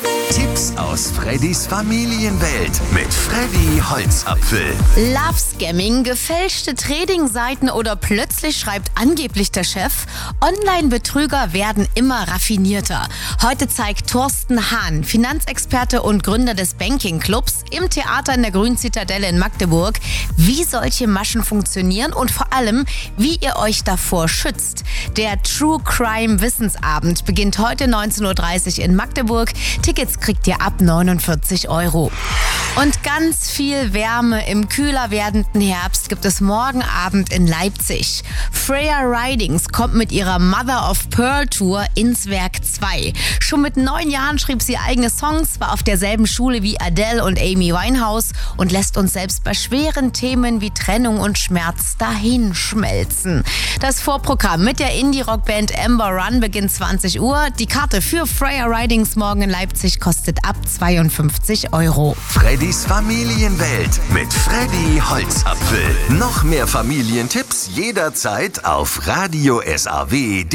Tipps aus Freddys Familienwelt mit Freddy Holzapfel. Love Scamming, gefälschte Trading-Seiten oder plötzlich schreibt angeblich der Chef, Online-Betrüger werden immer raffinierter. Heute zeigt Thorsten Hahn, Finanzexperte und Gründer des Banking-Clubs, im Theater in der Grünen Zitadelle in Magdeburg, wie solche Maschen funktionieren und vor allem, wie ihr euch davor schützt. Der True Crime Wissensabend beginnt heute 19.30 Uhr in Magdeburg. Tickets kriegt ihr ab 49 €. Und ganz viel Wärme im kühler werdenden Herbst gibt es morgen Abend in Leipzig. Freya Ridings kommt mit ihrer Mother of Pearl Tour ins Werk 2. Schon mit 9 Jahren schrieb sie eigene Songs, war auf derselben Schule wie Adele und Amy Winehouse und lässt uns selbst bei schweren Themen wie Trennung und Schmerz dahinschmelzen. Das Vorprogramm mit der Indie-Rock-Band Amber Run beginnt 20 Uhr. Die Karte für Freya Ridings morgen in Leipzig kostet ab 52 €. Freddys Familienwelt mit Freddy Holzapfel. Noch mehr Familientipps jederzeit auf Radio SAW.